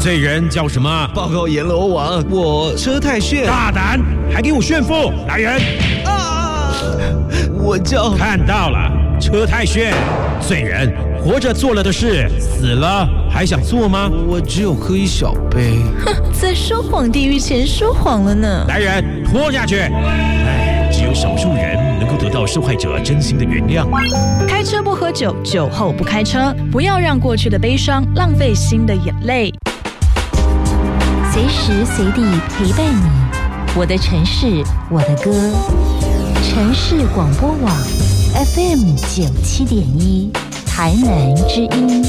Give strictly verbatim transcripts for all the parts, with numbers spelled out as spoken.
罪人叫什么？ 报告阎罗王，我车太炫。 大胆，还给我炫富！来人！ 啊！我叫…… 看到了，车太炫。罪人活着做了的事，死了还想做吗？ 我只有喝一小杯。 哼，在说谎地狱前说谎了呢。 来人，拖下去！哎，只有少数人能够得到受害者真心的原谅。 开车不喝酒，酒后不开车，不要让过去的悲伤浪费新的眼泪。 随时随地陪伴你，我的城市，我的歌。城市广播网 F M 九七点一，台南之音。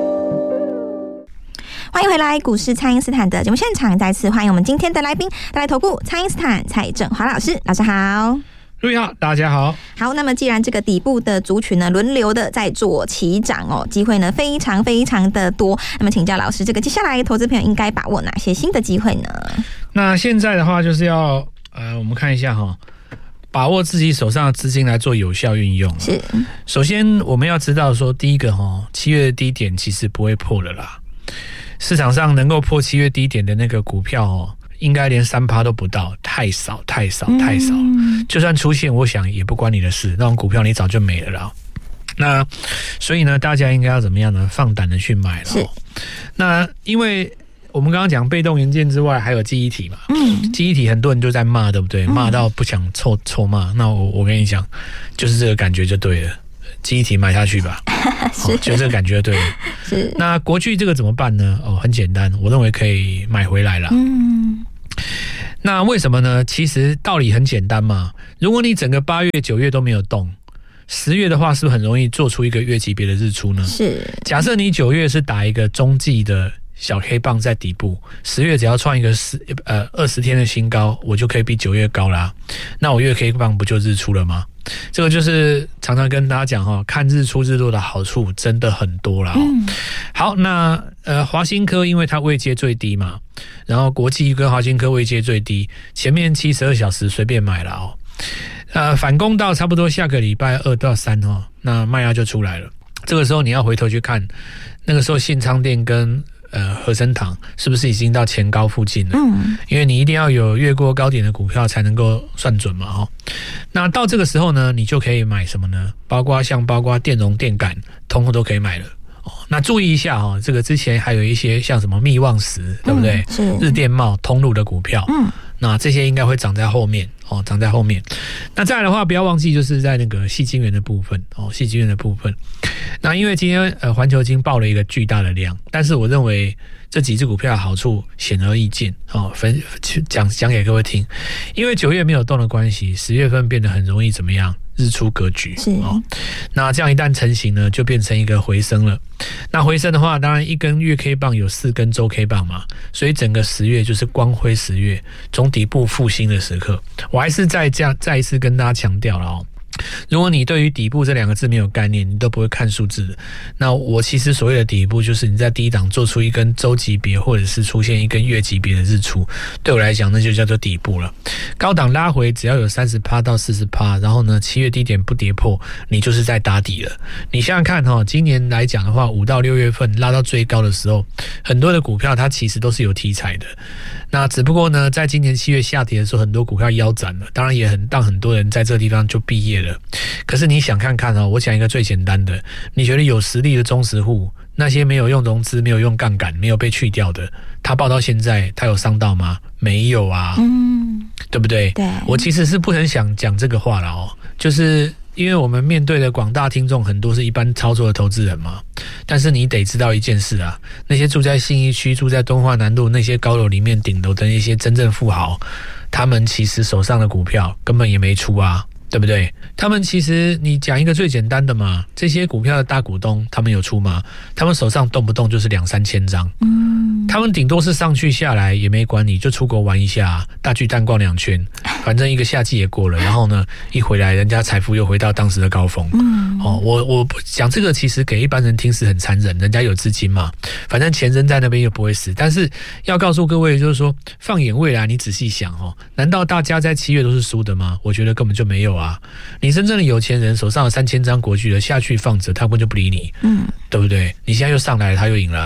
欢迎回来，股市蔡因斯坦的节目现场，再次欢迎我们今天的来宾，带来投顾蔡因斯坦蔡正华老师，老师好。 陆毅好，大家好。 好，那么既然这个底部的族群呢轮流的在做起涨哦，机会呢非常非常的多。那么请教老师，这个接下来投资朋友应该把握哪些新的机会呢？ 那现在的话就是要呃，我们看一下哈，把握自己手上的资金来做有效运用。 是， 首先我们要知道说，第一个哈，七月的低点其实不会破了啦。市场上能够破七月低点的那个股票哦，应该连三趴都不到，太少太少太少。嗯、就算出现，我想也不关你的事，那种股票你早就没了啦。那所以呢，大家应该要怎么样呢？放胆的去买了。哦。那因为我们刚刚讲被动元件之外，还有记忆体嘛。嗯，记忆体很多人就在骂，对不对？骂到不想臭臭骂。那我我跟你讲，就是这个感觉就对了。记忆体买下去吧，是，哦，就这个感觉对了。是。那国巨这个怎么办呢？哦，很简单，我认为可以买回来了。嗯。那为什么呢？其实道理很简单嘛。如果你整个八月、九月都没有动，十月的话是不是很容易做出一个月级别的日出呢？是。假设你九月是打一个中继的小黑棒在底部，十月只要创一个十呃二十天的新高，我就可以比九月高啦。那我月 K 棒不就日出了吗？这个就是常常跟大家讲哈，看日出日落的好处真的很多啦。嗯。好，那呃华新科因为它位阶最低嘛，然后国际跟华新科位阶最低，前面七十二小时随便买了哦。呃，反攻到差不多下个礼拜二到三哦，那卖压就出来了。这个时候你要回头去看，那个时候信昌店跟呃和生堂是不是已经到前高附近了？嗯，因为你一定要有越过高点的股票才能够算准嘛，哦。那到这个时候呢，你就可以买什么呢？包括像包括电容、电感，通通都可以买了。哦，那注意一下哦，这个之前还有一些像什么密旺石，对不对？是日电茂、通路的股票，嗯，那这些应该会涨在后面。哦，涨在后面。那再来的话，不要忘记就是在那个矽晶圆的部分哦，矽晶圆的部分。那因为今天呃环球晶爆了一个巨大的量，但是我认为这几只股票的好处显而易见哦，分讲讲给各位听。因为九月没有动的关系，十月份变得很容易怎么样？日出格局是哦，那这样一旦成型呢，就变成一个回升了。那回升的话，当然一根月 K 棒有四根周 K 棒嘛，所以整个十月就是光辉十月，从底部复兴的时刻。我还是再这样再一次跟大家强调了哦。如果你对于底部这两个字没有概念，你都不会看数字的。那我其实所谓的底部，就是你在低档做出一根周级别，或者是出现一根月级别的日出，对我来讲那就叫做底部了。高档拉回只要有 百分之三十 到 百分之四十， 然后呢七月低点不跌破，你就是在打底了。你想想看哈，今年来讲的话，五到六月份拉到最高的时候，很多的股票它其实都是有题材的。那只不过呢，在今年七月下跌的时候，很多股票腰斩了，当然也很让很多人在这个地方就毕业了。可是你想看看哦，我讲一个最简单的，你觉得有实力的中实户，那些没有用融资、没有用杠杆、没有被去掉的，他报到现在，他有伤到吗？没有啊，嗯，对不对？对，我其实是不很想讲这个话了哦，就是因为我们面对的广大听众很多是一般操作的投资人嘛，但是你得知道一件事啊，那些住在信义区、住在敦化南路那些高楼里面顶楼的那些真正富豪，他们其实手上的股票根本也没出啊。对不对？他们其实你讲一个最简单的嘛，这些股票的大股东他们有出吗？他们手上动不动就是两三千张，嗯，他们顶多是上去下来也没管你，就出国玩一下，大巨蛋逛两圈，反正一个夏季也过了，然后呢一回来人家财富又回到当时的高峰。嗯，哦，我我讲这个其实给一般人听是很残忍，人家有资金嘛，反正钱扔在那边又不会死。但是要告诉各位就是说，放眼未来，你仔细想哦，难道大家在七月都是输的吗？我觉得根本就没有。啊，你真正的有钱人手上有三千张国巨的下去放着，他根本就不理你，嗯，对不对？你现在又上来了，他又赢了，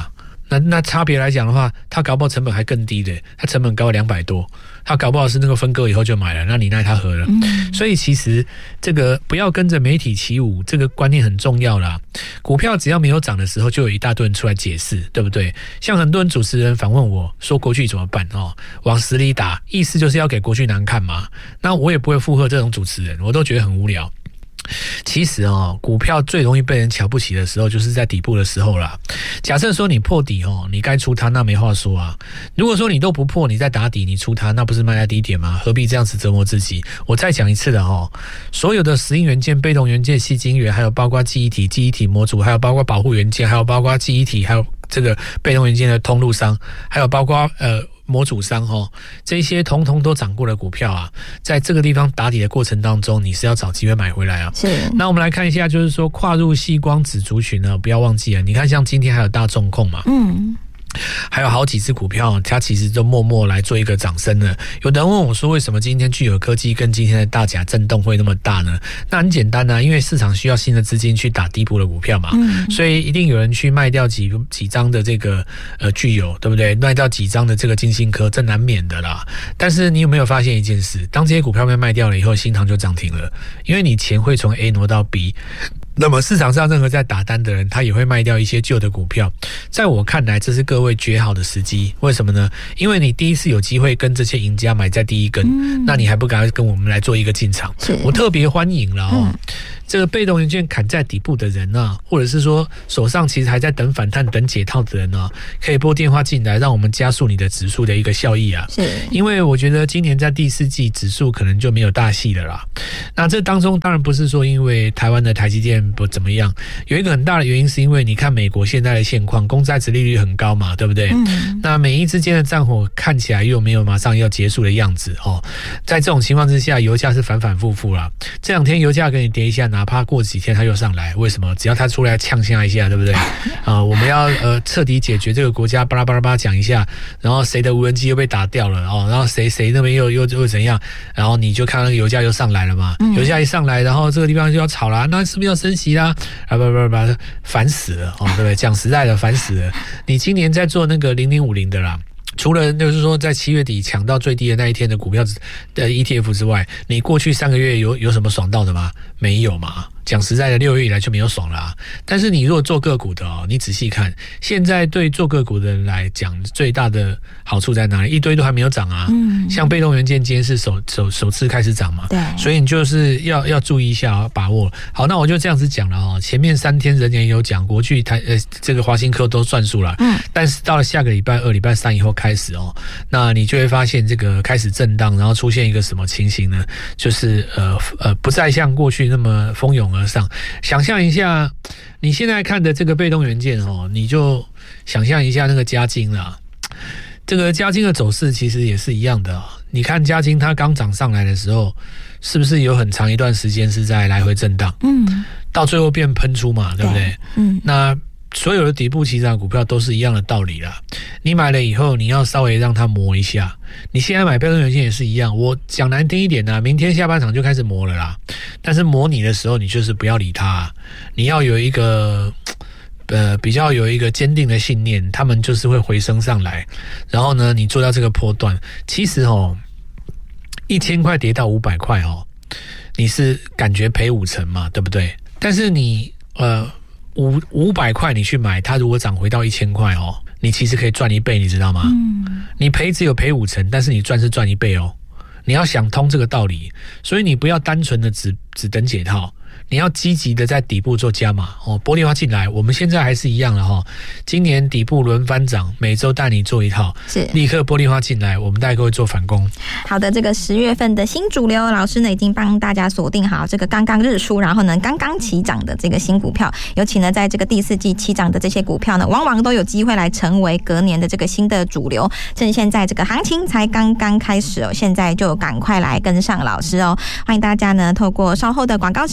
那那差别来讲的话，它搞不好成本还更低的，它成本高两百多，它搞不好是那个分割以后就买了，那你奈他何了？嗯、所以其实这个不要跟着媒体起舞，这个观念很重要啦。股票只要没有涨的时候，就有一大堆人出来解释，对不对？像很多人主持人访问我说国巨怎么办哦，往死里打，意思就是要给国巨难看嘛。那我也不会附和这种主持人，我都觉得很无聊。其实哦，股票最容易被人瞧不起的时候，就是在底部的时候啦。假设说你破底哦，你该出它，那没话说啊。如果说你都不破，你再打底，你出它，那不是卖在低点吗？何必这样子折磨自己？我再讲一次的哦，所有的石英元件、被动元件、矽晶圆，还有包括记忆体、记忆体模组，还有包括保护元件，还有包括记忆体，还有这个被动元件的通路商，还有包括呃。模组商哦，这些通通都涨过的股票啊，在这个地方打底的过程当中，你是要找机会买回来啊。 是。 那我们来看一下，就是说跨入矽光子族群呢，不要忘记了，你看像今天还有大众控嘛，嗯。还有好几只股票，它其实都默默来做一个涨升了。有人问我说，为什么今天聚友科技跟今天的大甲震动会那么大呢？那很简单啊，因为市场需要新的资金去打低部的股票嘛，嗯、所以一定有人去卖掉几几张的这个呃聚友，对不对？卖掉几张的这个金星科，这难免的啦。但是你有没有发现一件事？当这些股票被卖掉了以后，新唐就涨停了，因为你钱会从 A 挪到 B。那么市场上任何在打单的人，他也会卖掉一些旧的股票。在我看来，这是各位绝好的时机。为什么呢？因为你第一次有机会跟这些赢家买在第一根，嗯、那你还不赶快跟我们来做一个进场？我特别欢迎了哦。嗯、这个被动元件砍在底部的人啊，或者是说手上其实还在等反弹、等解套的人啊，可以拨电话进来，让我们加速你的指数的一个效益啊。是，因为我觉得今年在第四季指数可能就没有大戏了啦。那这当中当然不是说因为台湾的台积电不怎么样，有一个很大的原因是因为你看美国现在的现况，公债殖利率很高嘛，对不对？嗯、那美伊之间的战火看起来又没有马上要结束的样子哦。在这种情况之下，油价是反反复复啦。这两天油价给你跌一下，哪怕过几天它又上来，为什么？只要它出来呛下一下，对不对？啊、呃，我们要呃彻底解决这个国家，巴拉巴拉巴拉讲一下，然后谁的无人机又被打掉了哦，然后谁谁那边又又又怎样，然后你就看那个油价又上来了嘛。嗯、油价一上来，然后这个地方就要吵啦，那是不是要升息啦？啊不不不，烦死了哦，对不对？讲实在的，烦死了。你今年在做那个零零五零的啦。除了就是说在七月底抢到最低的那一天的股票的 E T F 之外，你过去三个月有有什么爽到的吗？没有嘛。讲实在的，六月以来就没有爽啦、啊。但是你如果做个股的哦，你仔细看，现在对做个股的人来讲，最大的好处在哪里？一堆都还没有涨啊。嗯。像被动元件今天是首首首次开始涨嘛。对。所以你就是要要注意一下，把握。好，那我就这样子讲了哦。前面三天人也有讲，国巨台呃这个华新科都算数了。嗯。但是到了下个礼拜二、礼拜三以后开始哦，那你就会发现这个开始震荡，然后出现一个什么情形呢？就是呃呃不再像过去那么蜂拥而上。想象一下，你现在看的这个被动元件哦，你就想象一下那个嘉晶啦。这个嘉晶的走势其实也是一样的、哦。你看嘉晶它刚涨上来的时候，是不是有很长一段时间是在来回震荡？嗯，到最后变喷出嘛，对不对？嗯，那所有的底部起涨股票都是一样的道理啦。你买了以后，你要稍微让它磨一下。你现在买被动元件也是一样，我讲难听一点啊，明天下半场就开始磨了啦。但是磨你的时候，你就是不要理它、啊，你要有一个呃比较有一个坚定的信念，他们就是会回升上来。然后呢，你做到这个波段，其实哦，一千块跌到五百块哦，你是感觉赔五成嘛，对不对？但是你呃。五五百块你去买，它如果涨回到一千块哦，你其实可以赚一倍，你知道吗？嗯，你赔只有赔五成，但是你赚是赚一倍哦。你要想通这个道理，所以你不要单纯的只只等解套，你要积极的在底部做加码哦。拨电话进来，我们现在还是一样了哈、哦。今年底部轮番涨，每周带你做一套，是立刻拨电话进来，我们带各位做反攻。 好的，这个十月份的新主流老师呢，已经帮大家锁定好这个刚刚日出，然后呢刚刚起涨的这个新股票，尤其呢在这个第四季起涨的这些股票呢，往往都有机会来成为隔年的这个新的主流。趁现在这个行情才刚刚开始哦，现在就赶快来跟上老师哦。欢迎大家呢透过稍后的广告时间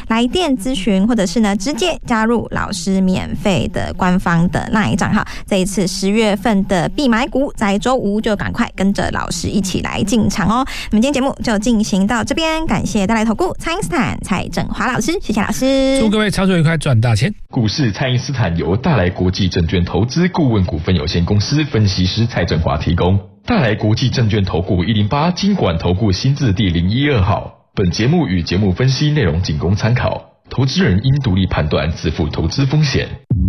来电咨询，或者是呢直接加入老师免费的官方的 LINE 账号。这一次十月份的必买股，在周五就赶快跟着老师一起来进场哦。那么今天节目就进行到这边，感谢大来投顾蔡因斯坦蔡正华老师，谢谢老师， 祝各位操作愉快，赚大钱。 股市蔡因斯坦由大来国际证券投资顾问股份有限公司分析师蔡正华提供。大来国际证券投顾一零八金管投顾新字第零一二号。本节目与节目分析内容仅供参考，投资人应独立判断，自负投资风险。